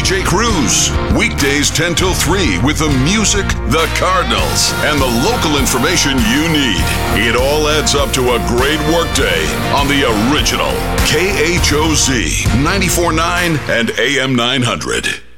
AJ Cruz. Weekdays 10 till 3 with the music, the Cardinals, and the local information you need. It all adds up to a great workday on the original KHOZ 94.9 and AM 900.